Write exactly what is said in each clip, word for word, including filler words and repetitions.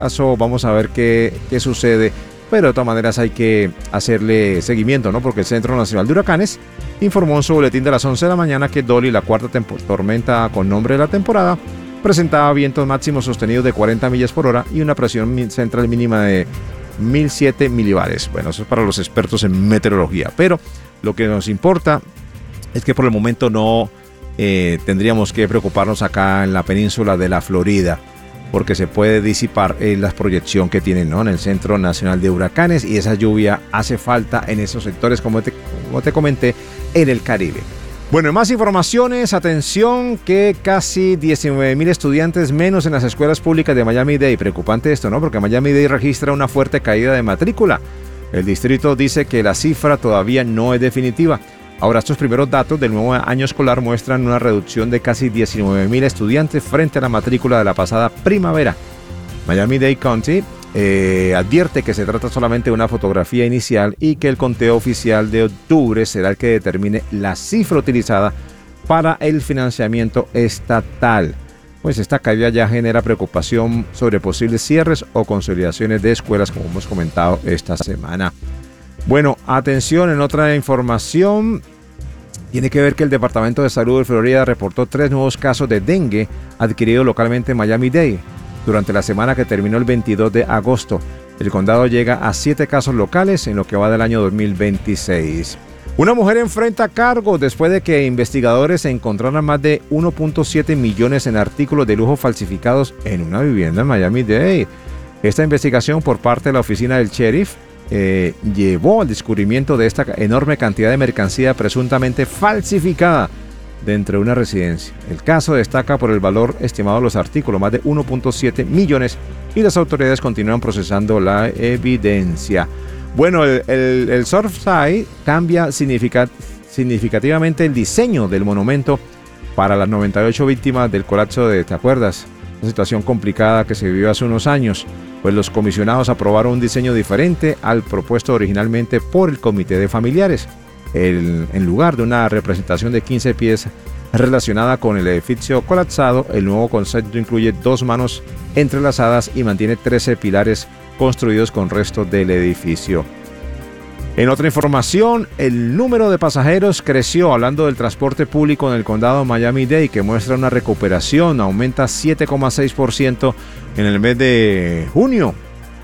caso, vamos a ver qué, qué sucede. Pero de todas maneras hay que hacerle seguimiento, ¿no? Porque el Centro Nacional de Huracanes informó en su boletín de las once de la mañana que Dolly, la cuarta tempo- tormenta con nombre de la temporada, presentaba vientos máximos sostenidos de cuarenta millas por hora y una presión central mínima de mil siete milibares. Bueno, eso es para los expertos en meteorología. Pero lo que nos importa es que por el momento no eh, tendríamos que preocuparnos acá en la península de la Florida, porque se puede disipar eh, la proyección que tienen, ¿no?, en el Centro Nacional de Huracanes, y esa lluvia hace falta en esos sectores, como te, como te comenté, en el Caribe. Bueno, en más informaciones, atención, que casi diecinueve mil estudiantes menos en las escuelas públicas de Miami-Dade. Preocupante esto, ¿no? Porque Miami-Dade registra una fuerte caída de matrícula. El distrito dice que la cifra todavía no es definitiva. Ahora, estos primeros datos del nuevo año escolar muestran una reducción de casi diecinueve mil estudiantes frente a la matrícula de la pasada primavera. Miami-Dade County eh, advierte que se trata solamente de una fotografía inicial y que el conteo oficial de octubre será el que determine la cifra utilizada para el financiamiento estatal. Pues esta caída ya genera preocupación sobre posibles cierres o consolidaciones de escuelas, como hemos comentado esta semana. Bueno, atención, en otra información, tiene que ver que el Departamento de Salud de Florida reportó tres nuevos casos de dengue adquiridos localmente en Miami-Dade durante la semana que terminó el veintidós de agosto. El condado llega a siete casos locales en lo que va del año dos mil veintiséis. Una mujer enfrenta cargos después de que investigadores encontraran más de uno punto siete millones en artículos de lujo falsificados en una vivienda en Miami-Dade. Esta investigación por parte de la oficina del sheriff Eh, llevó al descubrimiento de esta enorme cantidad de mercancía presuntamente falsificada dentro de una residencia. El caso destaca por el valor estimado de los artículos, más de uno punto siete millones, y las autoridades continúan procesando la evidencia. Bueno, el, el, el Surfside cambia significa, significativamente el diseño del monumento para las noventa y ocho víctimas del colapso de, ¿te acuerdas? Una situación complicada que se vivió hace unos años. Pues los comisionados aprobaron un diseño diferente al propuesto originalmente por el comité de familiares. El, en lugar de una representación de quince pies relacionada con el edificio colapsado, el nuevo concepto incluye dos manos entrelazadas y mantiene trece pilares construidos con restos del edificio. En otra información, el número de pasajeros creció, hablando del transporte público en el condado Miami-Dade, que muestra una recuperación, aumenta siete coma seis por ciento en el mes de junio.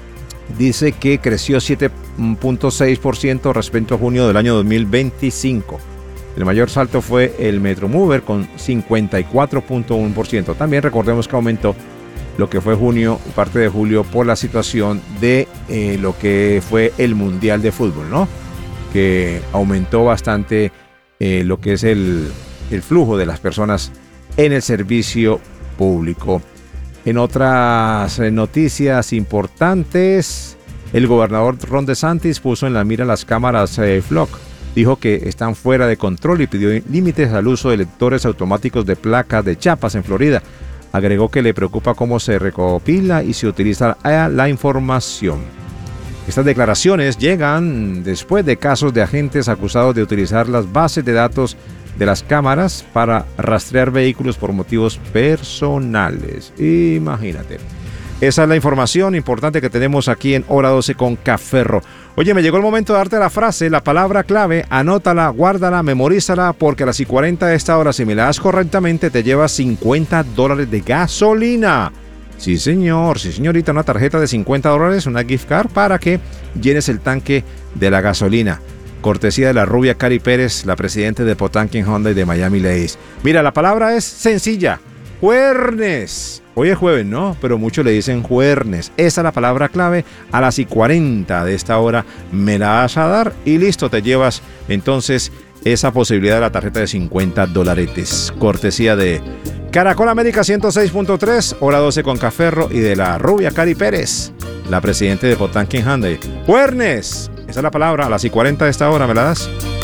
Dice que creció siete punto seis por ciento respecto a junio del año dos mil veinticinco. El mayor salto fue el Metromover con cincuenta y cuatro punto uno por ciento. También recordemos que aumentó lo que fue junio y parte de julio por la situación de eh, lo que fue el Mundial de Fútbol, ¿no? Que aumentó bastante eh, lo que es el, el flujo de las personas en el servicio público. En otras eh, noticias importantes, el gobernador Ron DeSantis puso en la mira las cámaras eh, Flock. Dijo que están fuera de control y pidió límites al uso de lectores automáticos de placas de chapas en Florida. Agregó que le preocupa cómo se recopila y se utiliza la información. Estas declaraciones llegan después de casos de agentes acusados de utilizar las bases de datos de las cámaras para rastrear vehículos por motivos personales. Imagínate. Esa es la información importante que tenemos aquí en Hora doce con Caferro. Oye, me llegó el momento de darte la frase, la palabra clave, anótala, guárdala, memorízala, porque a las y cuarenta de esta hora, si me la das correctamente, te llevas cincuenta dólares de gasolina. Sí, señor, sí, señorita, una tarjeta de cincuenta dólares, una gift card para que llenes el tanque de la gasolina. Cortesía de la rubia Cari Pérez, la presidenta de Potanquen Hyundai de Miami-Dade. Mira, la palabra es sencilla, juernes. Hoy es jueves, ¿no? Pero muchos le dicen juernes. Esa es la palabra clave. A las y cuarenta de esta hora me la vas a dar y listo, te llevas entonces esa posibilidad de la tarjeta de cincuenta dolaretes. Cortesía de Caracol América ciento seis punto tres, Hora doce con Caferro y de la rubia Cari Pérez, la presidenta de Potanquen Hyundai. Juernes. Esa es la palabra. A las y cuarenta de esta hora me la das.